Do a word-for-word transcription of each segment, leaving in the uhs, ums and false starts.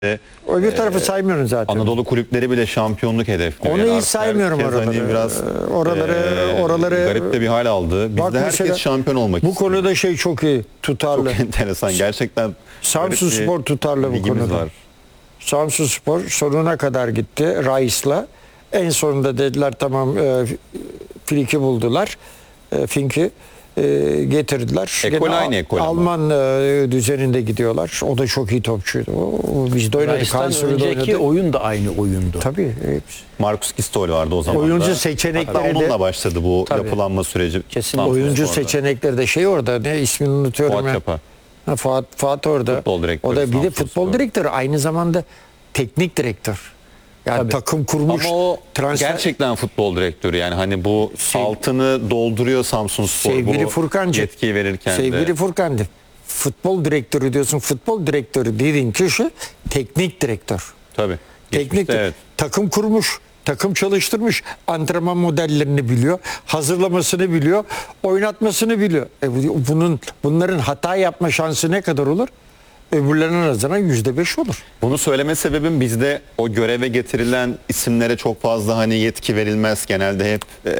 Öbür tarafı saymıyorum zaten. Anadolu kulüpleri bile şampiyonluk hedefliyor. Onu yani hiç saymıyorum oraları. Hani biraz oraları, e, oraları garip de bir hal aldı. Bizde herkes şampiyon olmak bu istiyor. Bu konuda şey çok iyi, tutarlı. Çok enteresan. Gerçekten Samsun Spor tutarlı bu konuda. Var. Samsun Spor sonuna kadar gitti Rice'la. En sonunda dediler tamam e, Fink'i buldular. E, Fink'i e, getirdiler. Ekol aynı ekol Alman e, düzeninde gidiyorlar. O da çok iyi topçuydu. O, o biz de oynadık. Rice'dan önceki oyun da aynı oyundu. Tabii. Evet. Marcus Gistol vardı o zaman. Oyuncu da. seçenekleri de onunla başladı bu tabii. yapılanma süreci. Kesinlikle. Oyuncu seçenekleri de şey orada ne ismini unutuyorum. Fuat Çapa. Ha, Fuat, Fuat orada. Futbol direktörü. O da bir de Samsun futbol Spor. direktörü, aynı zamanda teknik direktör. Yani tabii. takım kurmuş. Ama o transfer... gerçekten futbol direktörü, yani hani bu Sev... altını dolduruyor Samsun Spor. Sevgili bu Furkancı. Yetkiyi verirken Sevgili de. Furkancı. Futbol direktörü diyorsun. Futbol direktörü dediğin kişi teknik direktör. Tabii. Teknik evet. Takım kurmuş. Takım çalıştırmış, antrenman modellerini biliyor, hazırlamasını biliyor, oynatmasını biliyor. E bunun bunların hata yapma şansı ne kadar olur? Öbürlerinin nazaran yüzde beş olur. Bunu söyleme sebebim, bizde o göreve getirilen isimlere çok fazla hani yetki verilmez. Genelde hep ee,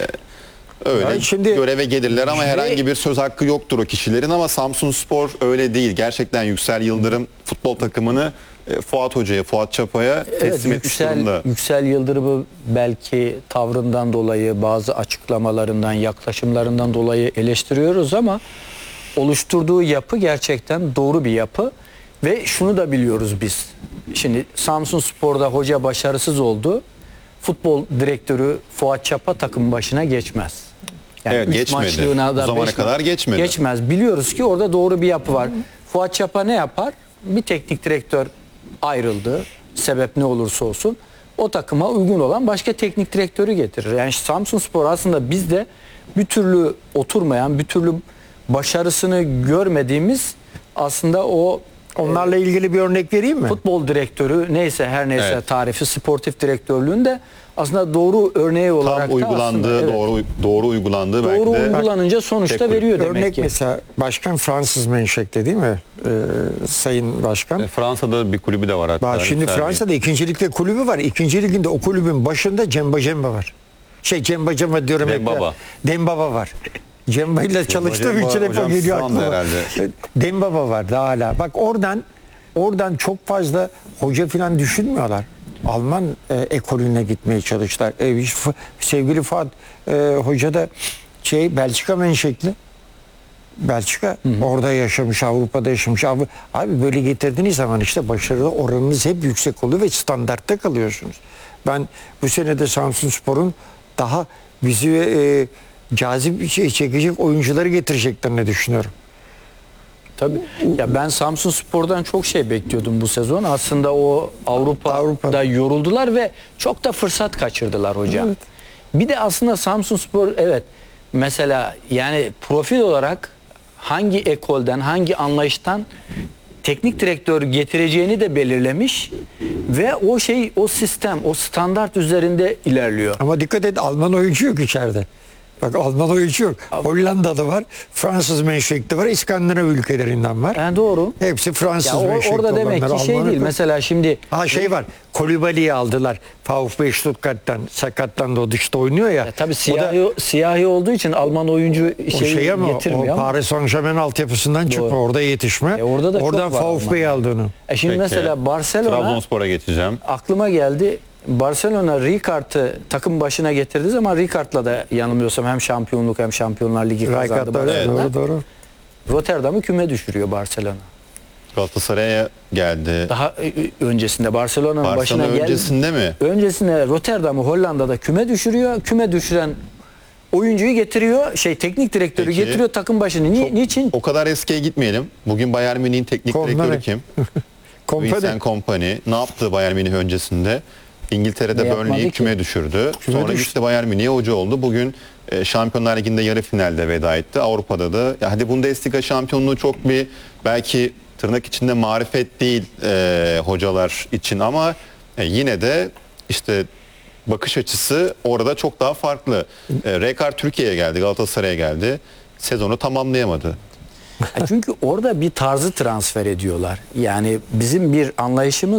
öyle yani şimdi, göreve gelirler ama herhangi bir söz hakkı yoktur o kişilerin. Ama Samsun Spor öyle değil. Gerçekten Yüksel Yıldırım futbol takımını Fuat Hoca'ya, Fuat Çapa'ya teslim evet, etmiş Yüksel, durumda. Yüksel Yıldırım'ı belki tavrından dolayı, bazı açıklamalarından, yaklaşımlarından dolayı eleştiriyoruz ama oluşturduğu yapı gerçekten doğru bir yapı ve şunu da biliyoruz biz. Şimdi Samsun Spor'da hoca başarısız oldu. Futbol direktörü Fuat Çapa takım başına geçmez. Yani evet, geçmedi. Da bu zamana kadar geçmedi. Geçmez. Biliyoruz ki orada doğru bir yapı var. Fuat Çapa ne yapar? Bir teknik direktör ayrıldı. Sebep ne olursa olsun. O takıma uygun olan başka teknik direktörü getirir. Yani Samsun Spor aslında bizde bir türlü oturmayan, bir türlü başarısını görmediğimiz aslında o onlarla e, ilgili bir örnek vereyim mi? Futbol direktörü neyse her neyse evet. tarifi sportif direktörlüğünde aslında doğru örneği olarak tam uygulandığı, aslında, doğru evet. doğru uygulandığı doğru belki de uygulanınca sonuçta veriyor demek örnek ki. Mesela başkan Fransız menşekli değil mi? Ee, Sayın Başkan. E, Fransa'da bir kulübü de var hatta. Bak şimdi Fransa'da ikinci ligde kulübü var. İkinci liginde o kulübün başında Cemba Cemba var. Şey Cemba Cemba diyorum. Dembaba. Dembaba var. Cemba ile çalıştığım için hep o geliyor aklıma. Dembaba var daha hala. Bak oradan oradan çok fazla hoca falan düşünmüyorlar. Alman e, ekolüne gitmeye çalıştılar. E, sevgili Fuat e, Hoca da şey Belçika menşekli. Belçika hı hı. orada yaşamış, Avrupa'da yaşamış. Abi, abi böyle getirdiğiniz zaman işte başarılı oranınız hep yüksek oluyor ve standartta kalıyorsunuz. Ben bu sene de Samsun Spor'un daha bizi e, cazip şey çekecek oyuncuları getireceklerini düşünüyorum. Tabii. Ya ben Samsun Spor'dan çok şey bekliyordum bu sezon. Aslında o Avrupa'da Avrupa. yoruldular ve çok da fırsat kaçırdılar hocam. Evet. Bir de aslında Samsun Spor evet mesela yani profil olarak hangi ekolden, hangi anlayıştan teknik direktör getireceğini de belirlemiş ve o şey, o sistem, o standart üzerinde ilerliyor. Ama dikkat et, Alman oyuncu yok içeride. Bak Alman oyuncu yok. Hollandalı var, Fransız menşekli var, İskandinav ülkelerinden var. Yani doğru. Hepsi Fransız ya o, menşekli orada olanlar. demek ki şey Almanı değil. Mesela şimdi ha şey var. Kolibali'yi aldılar. VfB Stuttgart'tan, sakattan da o dışta oynuyor ya. ya tabii siyahi, da, siyahi olduğu için Alman oyuncu şeyi şey ama, getirmiyor. O Paris Saint-Germain altyapısından çıkma. Doğru. Orada yetişme. E orada da oradan VfB'yi aldığını. E şimdi Peki, mesela Barcelona Trabzonspor'a geçeceğim. Aklıma geldi. Barcelona Rijkaard'ı takım başına getirdiği zaman Rijkaard'la da yanılmıyorsam hem şampiyonluk hem Şampiyonlar Ligi kazandı. Evet, doğru doğru. Rotterdam'ı küme düşürüyor Barcelona. Galatasaray'a geldi. Daha öncesinde Barcelona'nın başına geldi. öncesinde mi? Öncesinde Rotterdam'ı Hollanda'da küme düşürüyor. Küme düşüren oyuncuyu getiriyor. Şey teknik direktörü Peki, getiriyor takım başına. Ni çok, niçin? O kadar eskiye gitmeyelim. Bugün Bayern Münih'in teknik Kompany. direktörü kim? Vincent Kompany. Ne yaptı Bayern Münih öncesinde? İngiltere'de Burnley'i küme düşürdü. Küme Sonra düştü. gitti Bayern Münih'e hoca oldu. Bugün e, Şampiyonlar Ligi'nde yarı finalde veda etti. Avrupa'da da. Ya hadi Bundesliga şampiyonluğu çok bir belki tırnak içinde marifet değil e, hocalar için ama e, yine de işte bakış açısı orada çok daha farklı. E, Rijkaard Türkiye'ye geldi, Galatasaray'a geldi. Sezonu tamamlayamadı. Çünkü orada bir tarzı transfer ediyorlar. Yani bizim bir anlayışımız